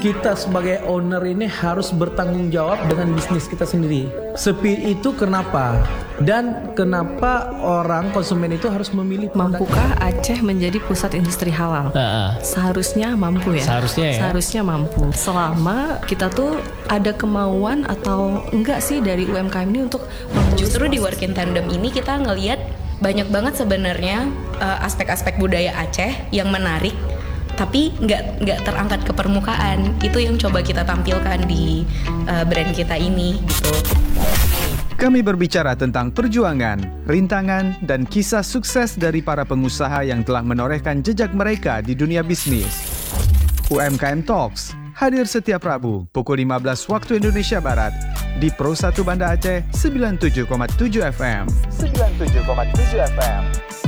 kita sebagai owner ini harus bertanggung jawab dengan bisnis kita sendiri. Sepi itu kenapa? Dan kenapa orang konsumen itu harus memilih produk? Mampukah Aceh menjadi pusat industri halal? Seharusnya mampu ya. Seharusnya mampu. Selama kita tuh ada kemauan atau enggak sih dari UMKM ini untuk justru di Work in Tandem ini kita ngelihat banyak banget sebenarnya aspek-aspek budaya Aceh yang menarik, tapi nggak terangkat ke permukaan. Itu yang coba kita tampilkan di brand kita ini gitu. Kami berbicara tentang perjuangan, rintangan, dan kisah sukses dari para pengusaha yang telah menorehkan jejak mereka di dunia bisnis. UMKM Talks hadir setiap Rabu pukul 15 waktu Indonesia Barat di Pro 1 Banda Aceh 97,7 FM. 97,7 FM.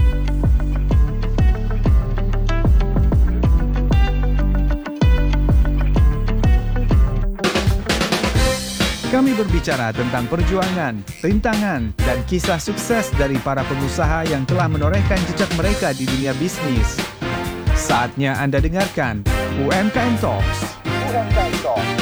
Kami berbicara tentang perjuangan, rintangan, dan kisah sukses dari para pengusaha yang telah menorehkan jejak mereka di dunia bisnis. Saatnya Anda dengarkan UMKM Talks. UMKM Talks.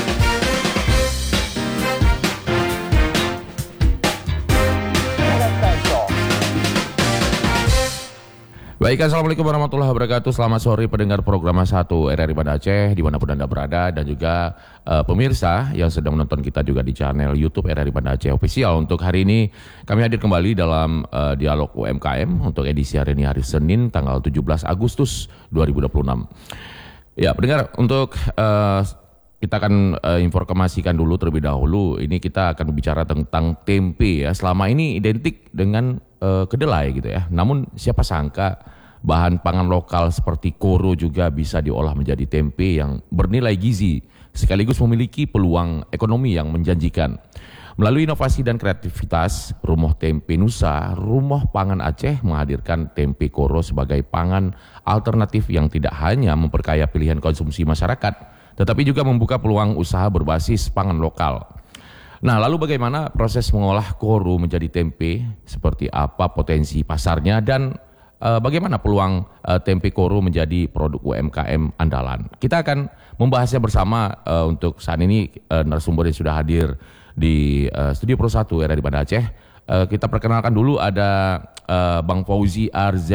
Baik, Assalamualaikum warahmatullahi wabarakatuh. Selamat sore pendengar program 1 RRI Banda Aceh dimanapun Anda berada, dan juga pemirsa yang sedang menonton kita juga di channel YouTube RRI Banda Aceh Official. Untuk hari ini kami hadir kembali dalam dialog UMKM untuk edisi hari ini, hari Senin tanggal 17 Agustus 2026. Ya, pendengar, untuk kita akan informasikan dulu terlebih dahulu. Ini kita akan berbicara tentang tempe ya. Selama ini identik dengan kedelai gitu ya. Namun siapa sangka bahan pangan lokal seperti koro juga bisa diolah menjadi tempe yang bernilai gizi sekaligus memiliki peluang ekonomi yang menjanjikan. Melalui inovasi dan kreativitas, Rumah Tempe Nusa, Rumah Pangan Aceh menghadirkan tempe koro sebagai pangan alternatif yang tidak hanya memperkaya pilihan konsumsi masyarakat, tetapi juga membuka peluang usaha berbasis pangan lokal. Nah, lalu bagaimana proses mengolah koro menjadi tempe, seperti apa potensi pasarnya, dan bagaimana peluang tempe koro menjadi produk UMKM andalan. Kita akan membahasnya bersama untuk saat ini narasumber yang sudah hadir di Studio Pro 1 RRI Banda Aceh. Kita perkenalkan dulu ada Bang Fauzi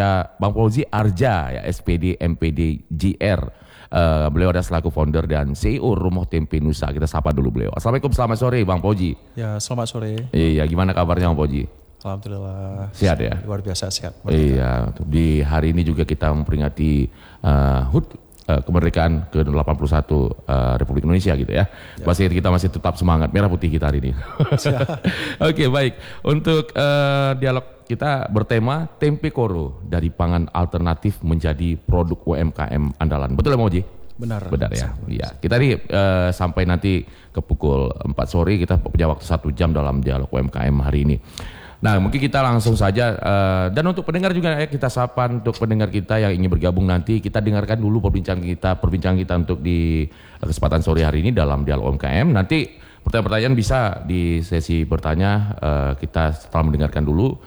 Arja ya, SPD MPD GR. Beliau adalah selaku founder dan CEO Rumah Tempe Nusa. Kita sapa dulu beliau. Assalamualaikum, selamat sore Bang Fauzi. Ya, selamat sore. Iya, gimana kabarnya Bang Fauzi? Alhamdulillah. Sehat ya? Luar biasa sehat. Iya, di hari ini juga kita memperingati HUT kemerdekaan ke-81 Republik Indonesia gitu ya. Pasti kita masih tetap semangat, merah putih kita hari ini. Oke, baik. Untuk dialog kita bertema tempe koro dari pangan alternatif menjadi produk UMKM andalan. Betul ya, Moji? Benar ya. Iya. Kita nih sampai nanti ke pukul 4 sore kita punya waktu 1 jam dalam dialog UMKM hari ini. Nah, mungkin kita langsung saja dan untuk pendengar juga ya, kita sapa untuk pendengar kita yang ingin bergabung nanti, kita dengarkan dulu perbincangan kita untuk di kesempatan sore hari ini dalam dialog UMKM. Nanti pertanyaan-pertanyaan bisa di sesi bertanya, kita setelah mendengarkan dulu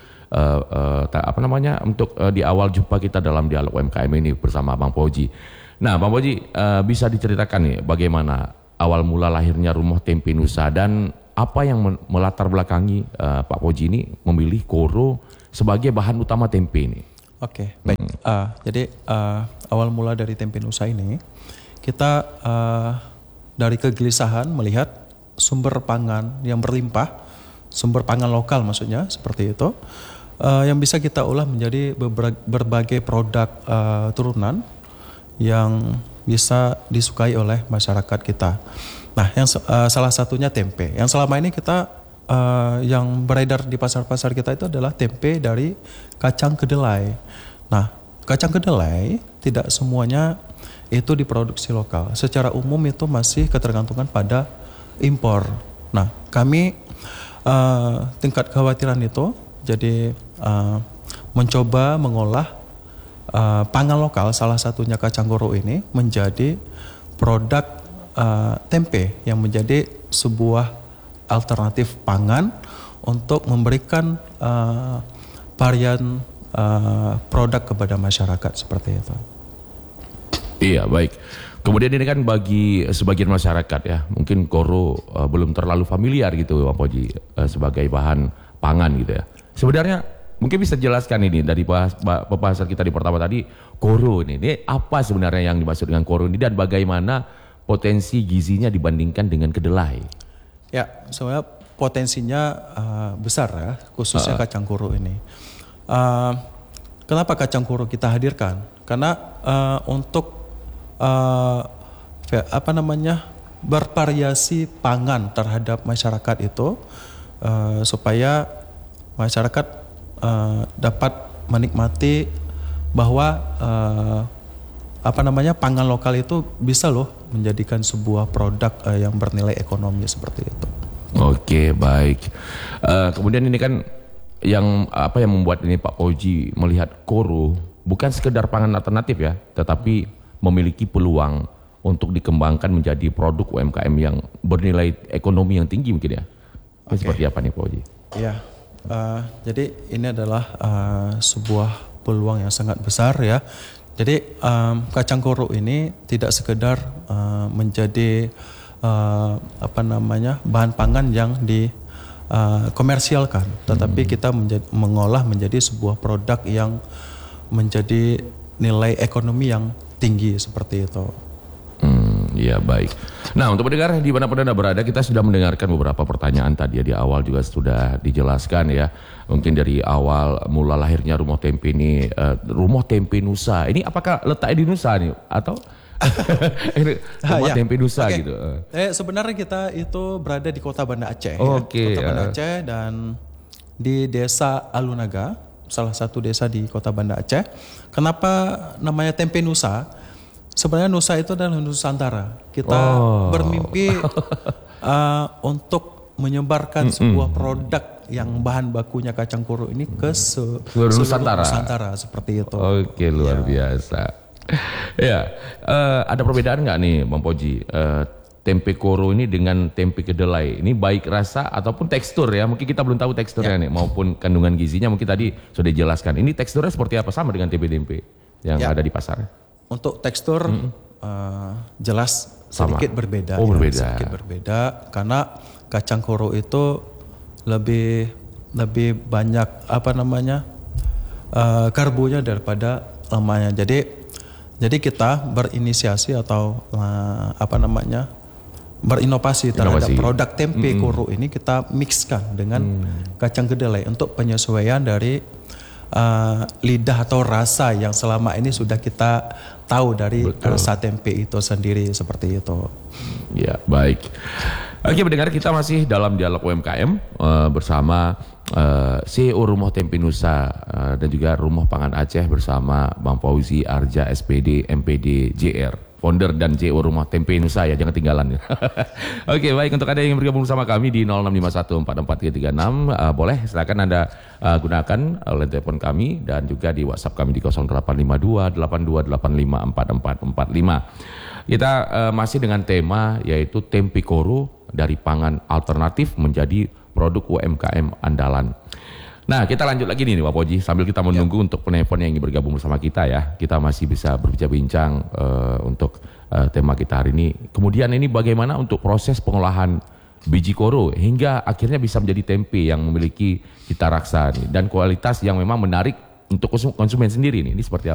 untuk di awal jumpa kita dalam dialog UMKM ini bersama Bang Fauzi. Nah, Bang Fauzi, bisa diceritakan nih bagaimana awal mula lahirnya Rumah Tempe Nusa dan apa yang melatar belakangi Pak Fauzi ini memilih koro sebagai bahan utama tempe ini? Oke, baik. Jadi awal mula dari Tempe Nusa ini, kita dari kegelisahan melihat sumber pangan yang berlimpah, sumber pangan lokal maksudnya seperti itu, yang bisa kita olah menjadi berbagai produk turunan yang bisa disukai oleh masyarakat kita. Nah, yang salah satunya tempe. Yang selama ini kita yang beredar di pasar-pasar kita itu adalah tempe dari kacang kedelai. Nah, kacang kedelai tidak semuanya itu diproduksi lokal. Secara umum itu masih ketergantungan pada impor. Nah, kami tingkat kekhawatiran itu jadi mencoba mengolah pangan lokal, salah satunya kacang koro ini menjadi produk tempe yang menjadi sebuah alternatif pangan untuk memberikan varian produk kepada masyarakat seperti itu. Iya, baik. Kemudian ini kan bagi sebagian masyarakat ya, mungkin koro belum terlalu familiar gitu Bang Poji sebagai bahan pangan gitu ya. Sebenarnya mungkin bisa jelaskan ini dari pembahasan kita di pertama tadi, koro ini apa sebenarnya yang dimaksud dengan koro ini dan bagaimana potensi gizinya dibandingkan dengan kedelai? Ya, sebenarnya potensinya besar ya, khususnya kacang koro ini. Kenapa kacang koro kita hadirkan? Karena untuk bervariasi pangan terhadap masyarakat itu supaya masyarakat dapat menikmati bahwa pangan lokal itu bisa loh menjadikan sebuah produk yang bernilai ekonomi seperti itu. Oke, baik. Kemudian ini kan yang membuat ini Pak Poji melihat koro bukan sekedar pangan alternatif ya, tetapi memiliki peluang untuk dikembangkan menjadi produk UMKM yang bernilai ekonomi yang tinggi mungkin ya. Seperti apa nih Pak Poji? Ya, jadi ini adalah sebuah peluang yang sangat besar ya. Jadi kacang koro ini tidak sekedar menjadi bahan pangan yang dikomersialkan, tetapi kita mengolah menjadi sebuah produk yang menjadi nilai ekonomi yang tinggi seperti itu. Ya baik. Nah untuk pendengar di mana pun Anda berada, kita sudah mendengarkan beberapa pertanyaan tadi ya, di awal juga sudah dijelaskan ya. Mungkin dari awal mula lahirnya Rumah Tempe ini, Rumah Tempe Nusa. Ini apakah letaknya di Nusa nih atau Rumah Tempe Nusa gitu? Sebenarnya kita itu berada di Kota Banda Aceh. Oke. Kota Banda Aceh dan di Desa Alunaga, salah satu desa di Kota Banda Aceh. Kenapa namanya Tempe Nusa? Sebenarnya Nusa itu adalah Nusantara. Kita bermimpi untuk menyebarkan sebuah produk yang bahan bakunya kacang koro ini ke seluruh Nusantara seperti itu. Oke, luar biasa. Ya, ada perbedaan nggak nih Bang Poji? Tempe koro ini dengan tempe kedelai ini baik rasa ataupun tekstur ya, mungkin kita belum tahu teksturnya nih maupun kandungan gizinya mungkin tadi sudah dijelaskan. Ini teksturnya seperti apa, sama dengan tempe-tempe yang ada di pasar? Untuk tekstur jelas sedikit berbeda. Sedikit berbeda karena kacang koro itu lebih banyak karbonya daripada lemaknya. Jadi kita berinisiasi atau berinovasi terhadap produk tempe koro ini, kita mixkan dengan kacang kedelai untuk penyesuaian dari lidah atau rasa yang selama ini sudah kita tahu dari rasa tempe itu sendiri seperti itu. Ya, baik. Oke, pendengar, kita masih dalam dialog UMKM bersama CEO Rumah Tempe Nusa dan juga Rumah Pangan Aceh bersama Bang Fauzi Arja SPD MPD JR, founder dan CEO Rumah Tempe Nusa ya, jangan tinggalan. Oke, baik, untuk Anda yang bergabung bersama kami di 0651444336 boleh silakan Anda gunakan oleh telepon kami dan juga di WhatsApp kami di 085282854445. Kita masih dengan tema yaitu tempe koro dari pangan alternatif menjadi produk UMKM andalan. Nah, kita lanjut lagi nih Pak Poji, sambil kita menunggu untuk penelpon yang ingin bergabung bersama kita ya. Kita masih bisa berbincang untuk tema kita hari ini. Kemudian ini bagaimana untuk proses pengolahan biji koro hingga akhirnya bisa menjadi tempe yang memiliki cita rasa nih, dan kualitas yang memang menarik untuk konsumen sendiri nih. Ini seperti apa?